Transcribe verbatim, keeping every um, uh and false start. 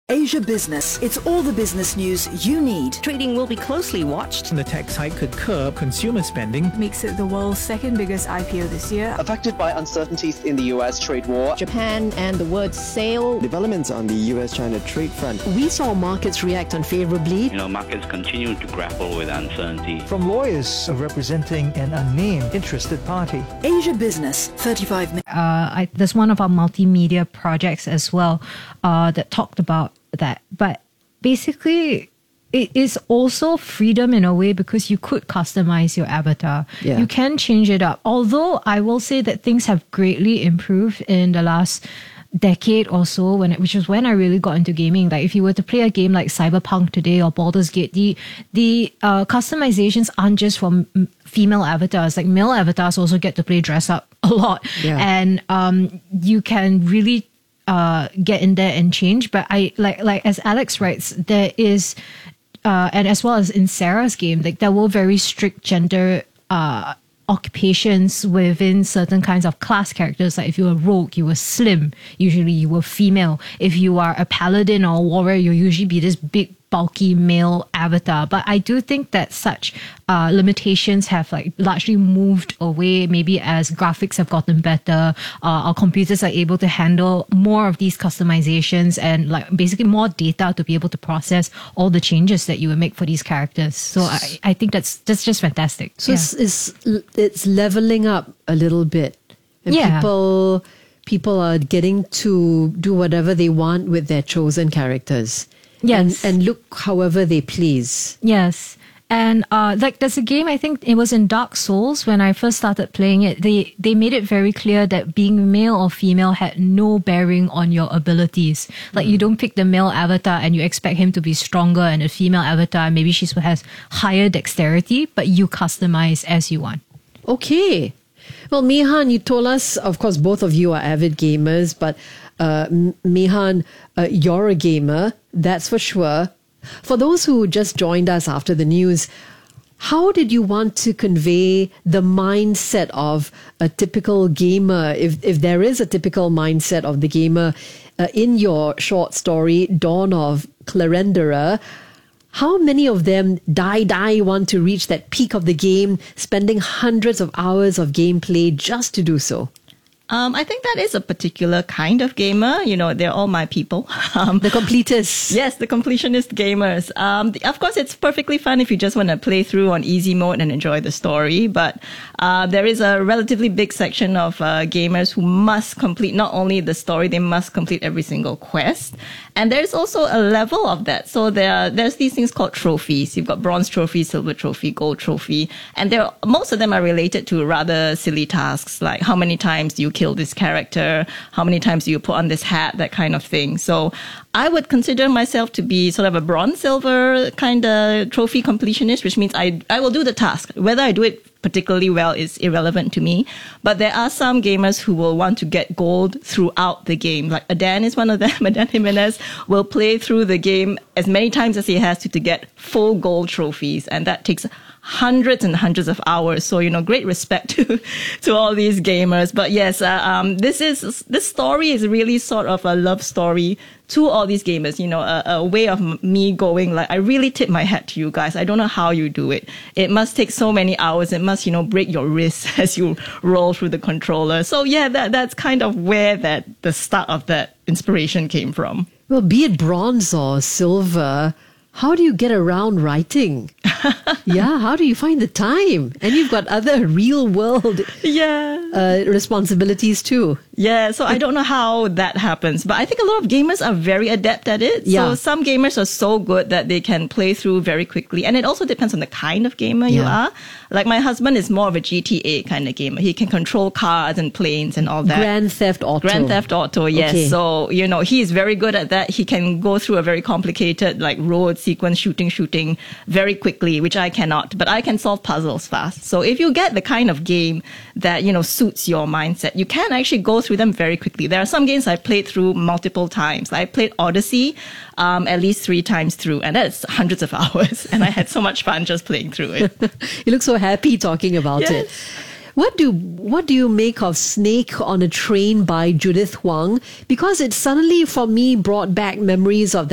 Asia Business. It's all the business news you need. Trading will be closely watched. The tax hike could curb consumer spending. Makes it the world's second biggest I P O this year. Affected by uncertainties in the U S trade war. Japan and the word sale. Developments on the U S China trade front. We saw markets react unfavorably. You know, markets continue to grapple with uncertainty. From lawyers representing an unnamed interested party. Asia Business, thirty-five minutes. Uh, I, there's one of our multimedia projects as well uh, that talked about that. But basically, it is also freedom in a way because you could customize your avatar. Yeah. You can change it up. Although I will say that things have greatly improved in the last decade or so, when it, which is when I really got into gaming. Like if you were to play a game like Cyberpunk today or Baldur's Gate, the the uh, customizations aren't just for m- female avatars. Like male avatars also get to play dress up a lot, Yeah. and um, you can really uh, get in there and change. But I like like as Alex writes, there is, uh, and as well as in Sarah's game, like there were very strict gender Uh, occupations within certain kinds of class characters. Like if you were rogue, you were slim. Usually you were female. If you are a paladin or a warrior, you'll usually be this big, bulky male avatar. But I do think that such uh, limitations have like largely moved away, maybe as graphics have gotten better, uh, our computers are able to handle more of these customizations and like basically more data to be able to process all the changes that you would make for these characters. So I, I think that's that's just fantastic. So Yeah. it's, it's it's leveling up a little bit, and Yeah. people people are getting to do whatever they want with their chosen characters. Yes. and, and look however they please. Yes. And uh, like there's a game, I think it was in Dark Souls when I first started playing it. They they made it very clear that being male or female had no bearing on your abilities. Like you don't pick the male avatar and you expect him to be stronger, and a female avatar maybe she has higher dexterity, but you customize as you want. Okay. Well, Mehan, you told us, of course, both of you are avid gamers, but uh, M- Mehan, uh, you're a gamer, that's for sure. For those who just joined us after the news, how did you want to convey the mindset of a typical gamer, if, if there is a typical mindset of the gamer uh, in your short story, Dawn of Clarendera? How many of them die, die, want to reach that peak of the game, spending hundreds of hours of gameplay just to do so? Um, I think that is a particular kind of gamer. You know, they're all my people. Um, The completists. yes, the completionist gamers. Um, the, of course, it's perfectly fun if you just want to play through on easy mode and enjoy the story. But uh, there is a relatively big section of uh, gamers who must complete not only the story, they must complete every single quest. And there's also a level of that. So there are, there's these things called trophies. You've got bronze trophy, silver trophy, gold trophy. And there, most of them are related to rather silly tasks, like how many times you kill this character, how many times do you put on this hat, that kind of thing. So I would consider myself to be sort of a bronze, silver kind of trophy completionist, which means I, I will do the task. Whether I do it particularly well is irrelevant to me. But there are some gamers who will want to get gold throughout the game. Like Adan is one of them. Adan Jimenez will play through the game as many times as he has to to get full gold trophies. And that takes hundreds and hundreds of hours. So, you know, great respect to, to all these gamers. But yes, uh, um, this is, this story is really sort of a love story to all these gamers, you know, a, a way of m- me going like, I really tip my hat to you guys. I don't know how you do it. It must take so many hours. It must, you know, break your wrists as you roll through the controller. So yeah, that, that's kind of where that, the start of that inspiration came from. Well, be it bronze or silver, how do you get around writing? Yeah, how do you find the time? And you've got other real world Yeah. uh, responsibilities too. Yeah, so I don't know how that happens, but I think a lot of gamers are very adept at it. Yeah. So some gamers are so good that they can play through very quickly. And it also depends on the kind of gamer you Yeah. are. Like my husband is more of a G T A kind of gamer. He can control cars and planes and all that. Grand Theft Auto. Grand Theft Auto, yes. Okay. So, you know, he's very good at that. He can go through a very complicated, like, road sequence, shooting, shooting very quickly, which I cannot. But I can solve puzzles fast. So if you get the kind of game that, you know, suits your mindset, you can actually go through them very quickly. There are some games I played through multiple times. I played Odyssey um, at least three times through, and that's hundreds of hours. And I had so much fun just playing through it. You look so happy talking about Yes. it. What do what do you make of Snake on a Train by Judith Huang? Because it suddenly, for me, brought back memories of